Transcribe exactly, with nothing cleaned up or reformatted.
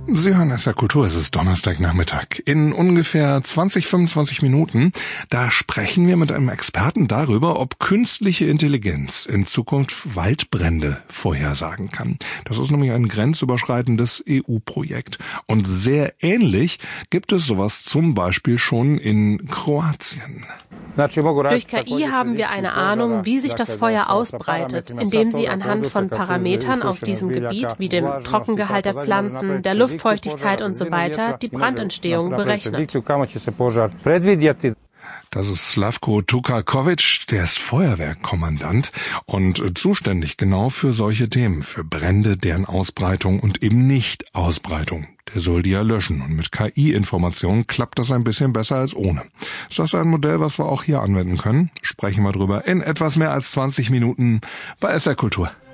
Sie hören S R Kultur, es ist Donnerstagnachmittag. In ungefähr zwanzig, fünfundzwanzig Minuten, da sprechen wir mit einem Experten darüber, ob künstliche Intelligenz in Zukunft Waldbrände vorhersagen kann. Das ist nämlich ein grenzüberschreitendes E U-Projekt. Und sehr ähnlich gibt es sowas zum Beispiel schon in Kroatien. Durch K I haben wir eine Ahnung, wie sich das Feuer ausbreitet, indem sie anhand von Parametern aus diesem Gebiet, wie dem Trockengehalt der Pflanzen, der Luftfeuchtigkeit und so weiter, die Brandentstehung berechnet. Das ist Slavko Tukakovic, der ist Feuerwehrkommandant und zuständig genau für solche Themen, für Brände, deren Ausbreitung und eben Nicht-Ausbreitung. Der soll die ja löschen und mit K I-Informationen klappt das ein bisschen besser als ohne. Ist das ein Modell, was wir auch hier anwenden können? Sprechen wir drüber in etwas mehr als zwanzig Minuten bei S R Kultur.